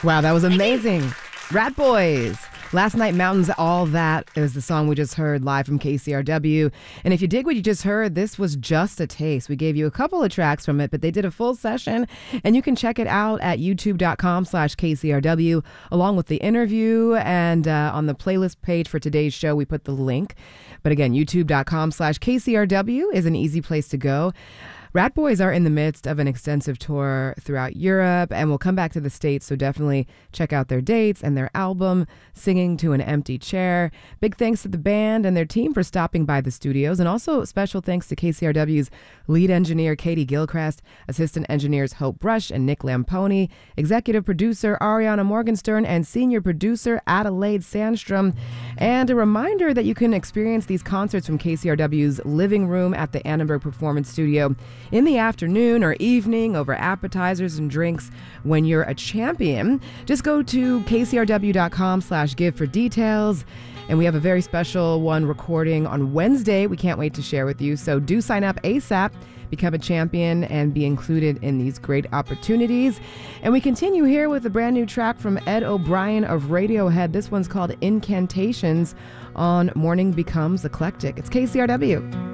Wow, that was amazing. Rat Boys. Last Night Mountains, All That is the song we just heard live from KCRW. And if you dig what you just heard, this was just a taste. We gave you a couple of tracks from it, but they did a full session, and you can check it out at youtube.com/KCRW, along with the interview. And on the playlist page for today's show, we put the link. But again, youtube.com/KCRW is an easy place to go. Rat Boys are in the midst of an extensive tour throughout Europe and will come back to the States, so definitely check out their dates and their album, Singing to an Empty Chair. Big thanks to the band and their team for stopping by the studios, and also special thanks to KCRW's lead engineer, Katie Gilchrist, assistant engineers Hope Brush and Nick Lamponi, executive producer Ariana Morgenstern, and senior producer Adelaide Sandstrom. And a reminder that you can experience these concerts from KCRW's living room at the Annenberg Performance Studio in the afternoon or evening over appetizers and drinks when you're a champion. Just go to kcrw.com/give for details. And we have a very special one recording on Wednesday we can't wait to share with you. So do sign up ASAP, become a champion, and be included in these great opportunities. And we continue here with a brand new track from Ed O'Brien of Radiohead. This one's called Incantations on Morning Becomes Eclectic. It's KCRW.